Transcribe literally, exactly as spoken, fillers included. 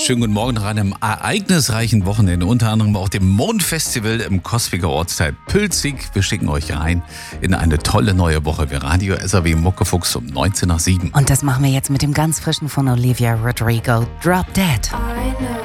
Schönen guten Morgen nach einem ereignisreichen Wochenende, unter anderem auch dem Mondfestival im Coswiger Ortsteil Pülzig. Wir schicken euch rein in eine tolle neue Woche. Wir Radio S R W Muckefuchs um neunzehn nach sieben. Und das machen wir jetzt mit dem ganz frischen von Olivia Rodrigo, Drop Dead.